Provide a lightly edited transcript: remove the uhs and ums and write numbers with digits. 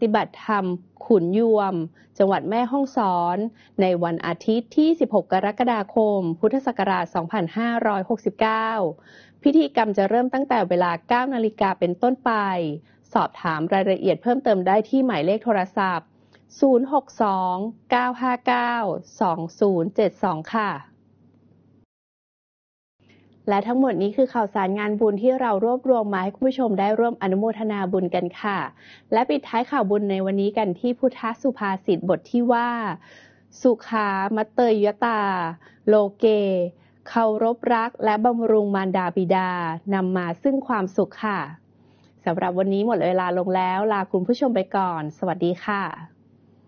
ฏิบัติธรรมขุนยวมจังหวัดแม่ฮ่องสอนในวันอาทิตย์ที่ 16 กรกฎาคม พุทธศักราช 2569 พิธีกรรมจะเริ่มตั้งแต่เวลา 9 นาฬิกาเป็นต้นไป สอบถามรายละเอียดเพิ่มเติมได้ที่หมายเลขโทรศัพท์ 062-959-2072 ค่ะและทั้งหมดนี้คือข่าวสารงานบุญที่เรารวบรวมมาให้คุณผู้ชมได้ร่วมอนุโมทนาบุญกันค่ะและปิดท้ายข่าวบุญในวันนี้กันที่พุทธสุภาษิตบทที่ว่าสุขามัตเตยตาโลเกเคารพรักและบำรุงมารดาบิดานำมาซึ่งความสุขค่ะสำหรับวันนี้หมดเวลาลงแล้วลาคุณผู้ชมไปก่อนสวัสดีค่ะ